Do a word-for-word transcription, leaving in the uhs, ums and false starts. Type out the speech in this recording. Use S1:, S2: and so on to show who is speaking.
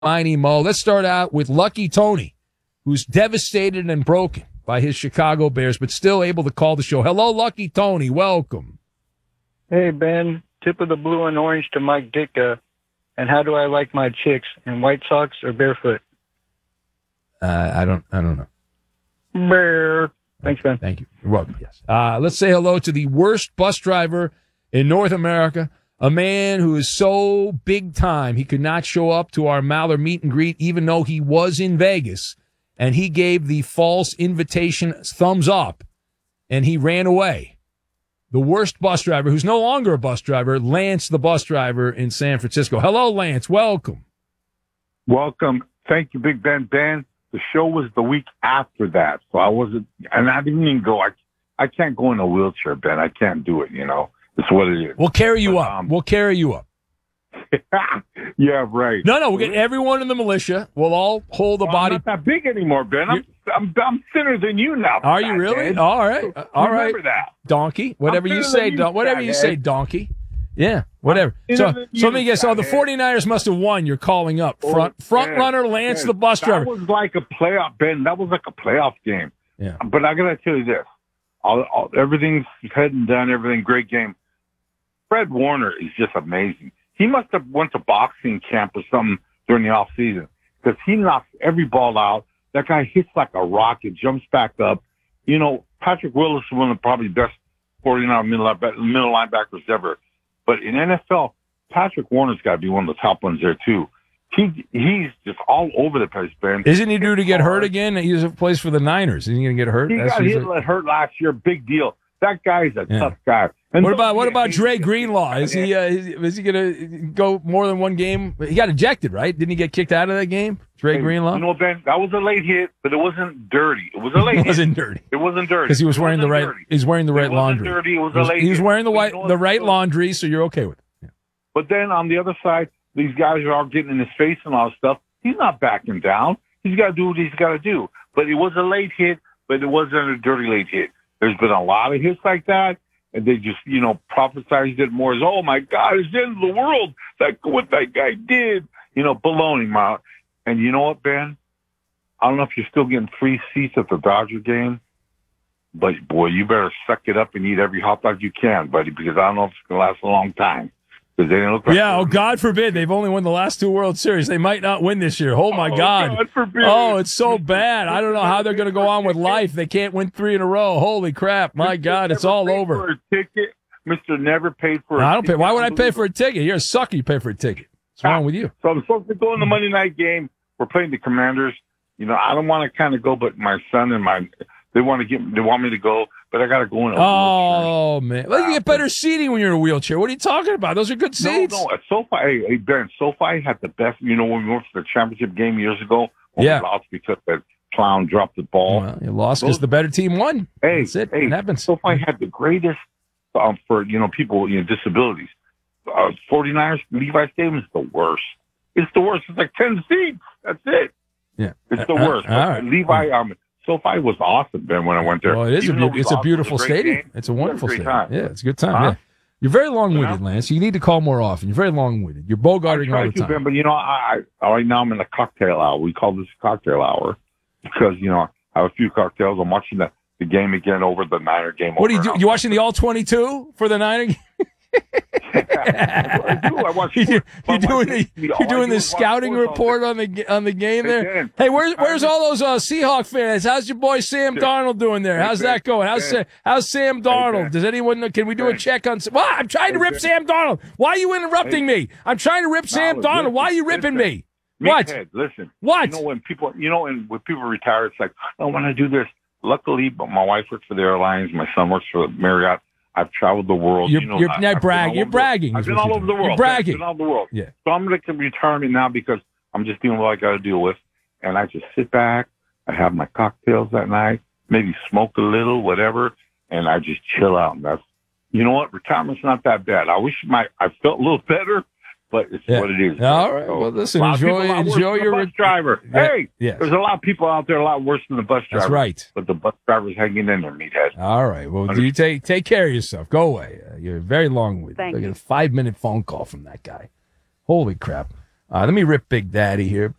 S1: Mighty Mo. Let's start out with Lucky Tony, who's devastated and broken by his Chicago Bears, but still able to call the show. Hello, Lucky Tony. Welcome.
S2: Hey, Ben. Tip of the blue and orange to Mike Ditka. And how do I like my chicks? In White Sox or barefoot?
S1: Uh, I don't. I don't know.
S2: Bear. Thanks, Ben.
S1: Thank you. You're welcome. Yes. Uh, let's say hello to the worst bus driver in North America. A man who is so big time he could not show up to our Maller meet and greet, even though he was in Vegas, and he gave the false invitation thumbs up, and he ran away. The worst bus driver, who's no longer a bus driver, Lance, the bus driver in San Francisco. Hello, Lance. Welcome.
S3: Welcome. Thank you, Big Ben. Ben, the show was the week after that, so I wasn't, and I didn't even go. I, I can't go in a wheelchair, Ben. I can't do it, you know. It's what it is.
S1: We'll carry you
S3: but,
S1: up.
S3: Um,
S1: we'll carry you up.
S3: Yeah, right.
S1: No, no, we'll get everyone in the militia. We'll all hold the
S3: well,
S1: body.
S3: I'm not that big anymore, Ben. I'm, I'm, I'm thinner than you now.
S1: Are you really?
S3: Ben.
S1: All right. All right.
S3: Remember that.
S1: Donkey. Whatever you say,
S3: you,
S1: don- whatever you say, donkey. Yeah, whatever.
S3: I'm
S1: So,
S3: you,
S1: so let me guess. So the
S3: fathead.
S1: forty-niners must have won. You're calling up. Front
S3: Oh,
S1: front
S3: Ben,
S1: runner, Lance,
S3: Ben,
S1: the bus driver.
S3: That was like a playoff, Ben. That was like a playoff game.
S1: Yeah.
S3: But I got to tell you this. All, all, everything's said and done. Everything, great game. Fred Warner is just amazing. He must have went to boxing camp or something during the off season because he knocks every ball out. That guy hits like a rocket, jumps back up. You know, Patrick Willis is one of the probably best forty-nine middle middle linebackers ever. But in N F L, Patrick Warner's got to be one of the top ones there too. He he's just all over the place, Ben.
S1: Isn't he due to get hurt again? He plays for the Niners. Isn't he going to get hurt?
S3: He
S1: That's
S3: got hit,
S1: usually-
S3: hurt last year. Big deal. That guy's a
S1: Yeah.
S3: tough guy. And
S1: What about what about
S3: he-
S1: Dre Greenlaw? Is he uh, is, is he going to go more than one game? He got ejected, right? Didn't he get kicked out of that game? Dre
S3: Hey,
S1: Greenlaw.
S3: You know, Ben, that was a late hit, but it wasn't dirty. It was a late
S1: It wasn't
S3: hit.
S1: dirty
S3: It wasn't dirty
S1: because he was
S3: It
S1: wearing the
S3: wasn't
S1: right.
S3: dirty.
S1: He's wearing the
S3: It
S1: right
S3: wasn't
S1: laundry.
S3: dirty. It was
S1: He
S3: a
S1: was,
S3: late
S1: he was
S3: hit.
S1: wearing the
S3: But
S1: white
S3: you know
S1: the
S3: what?
S1: right laundry, so you're okay with it. Yeah.
S3: But then on the other side, these guys are all getting in his face and all that stuff. He's not backing down. He's got to do what he's got to do. But it was a late hit, but it wasn't a dirty late hit. There's been a lot of hits like that, and they just, you know, prophesized it more as, oh, my God, it's the end of the world. That what that guy did. You know, baloney, Mount. And you know what, Ben? I don't know if you're still getting free seats at the Dodger game, but, boy, you better suck it up and eat every hot dog you can, buddy, because I don't know if it's going to last a long time. Because they didn't look like
S1: Yeah, oh, God forbid. They've only won the last two World Series. They might not win this year. Oh, my
S3: Oh,
S1: God.
S3: God forbid.
S1: Oh, it's so bad. I don't know how they're going to go on with life. They can't win three in a row. Holy crap. My God, it's all over.
S3: For a ticket. Mister Never paid for a
S1: No, I don't pay.
S3: ticket.
S1: Why would I pay for a ticket? You're a sucker. You pay for a ticket. What's wrong with you?
S3: So I'm supposed to go in the Monday night game. We're playing the Commanders. You know, I don't want to kind of go, but my son and my they want to get they want me to go, but I got to go in a wheelchair.
S1: Oh, man. Well, you get better seating when you're in a wheelchair. What are you talking about? Those are good seats.
S3: No, no. At SoFi, hey, hey, Ben, SoFi had the best. You know, when we went to the championship game years ago, when
S1: Yeah.
S3: we lost because that clown dropped the ball.
S1: Well, you lost because the better team won.
S3: Hey,
S1: That's it.
S3: hey,
S1: It happens.
S3: SoFi had the greatest um, for, you know, people, you know, disabilities. Uh, forty-niners, Levi Stadium is the worst. It's the worst. It's like ten seats. That's it.
S1: Yeah.
S3: It's the
S1: Uh,
S3: worst.
S1: all right.
S3: Levi, um, SoFi was awesome, Ben, when I went there.
S1: Well, it is a,
S3: Even though
S1: beau-
S3: we
S1: it's a
S3: lost,
S1: beautiful
S3: it was a great
S1: stadium.
S3: game.
S1: It's a
S3: We had
S1: wonderful
S3: great
S1: stadium.
S3: time.
S1: Yeah, it's a good time.
S3: Huh?
S1: Yeah. You're very long-winded,
S3: Yeah.
S1: Lance. You need to call more often. You're very long-winded. You're bogarting
S3: I try
S1: all the
S3: to,
S1: time.
S3: Ben, but you know, I, I right now I'm in the cocktail hour. We call this cocktail hour because you know I have a few cocktails. I'm watching the, the game again over the Niner game.
S1: What are you
S3: over.
S1: do? You watching the all twenty-two for the Niner?
S3: I do. I watch.
S1: you, you're
S3: my wife
S1: doing the
S3: hates me. All
S1: you're
S3: I
S1: doing
S3: do
S1: the
S3: is watch
S1: scouting
S3: sports all
S1: report
S3: day.
S1: on the ga- on the game there.
S3: Hey, Dan,
S1: Hey, where's where's
S3: I-
S1: all those uh, Seahawk fans? How's your boy Sam
S3: Dan.
S1: Darnold doing there?
S3: Hey,
S1: How's
S3: Dan.
S1: that going? How's Sa-
S3: Dan.
S1: how's Sam Darnold?
S3: Dan.
S1: Does anyone know? Can we do a
S3: Dan.
S1: check on? What? I'm trying to
S3: Hey,
S1: rip
S3: Dan.
S1: Sam Darnold. Why are you interrupting me? I'm trying to rip Sam
S3: No,
S1: Darnold. Why are you
S3: listen,
S1: ripping
S3: listen.
S1: me? What?
S3: Meathead, listen.
S1: What?
S3: You know when people, you know, and when people retire, it's like I want to do this. Luckily, but my wife works for the airlines. My son works for Marriott. I've traveled the world.
S1: You're,
S3: you know,
S1: you're
S3: I,
S1: not
S3: I've been
S1: bragging.
S3: all
S1: You're
S3: over-
S1: bragging.
S3: I've
S1: is
S3: been
S1: what
S3: all
S1: you're
S3: over the
S1: doing.
S3: world.
S1: You're bragging.
S3: I've been all over the world.
S1: Yeah.
S3: So I'm going to retirement now because I'm just doing what I got to deal with, and I just sit back. I have my cocktails that night, maybe smoke a little, whatever, and I just chill out. And that's, you know what, retirement's not that bad. I wish my I felt a little better, but it's
S1: Yeah.
S3: what it is.
S1: All right.
S3: So,
S1: Well, listen.
S3: a lot of
S1: Enjoy.
S3: people a lot worse
S1: Enjoy
S3: than the
S1: your.
S3: bus driver.
S1: Yeah.
S3: Hey,
S1: Yes.
S3: there's a lot of people out there a lot worse than the bus driver.
S1: That's right.
S3: But the bus driver's hanging in there, meathead.
S1: All right. Well, you take take care of yourself. Go away. Uh, you're very long-winded.
S4: Thank
S1: Look
S4: you.
S1: at a five-minute phone call from that guy. Holy crap. Uh, let me rip Big Daddy here.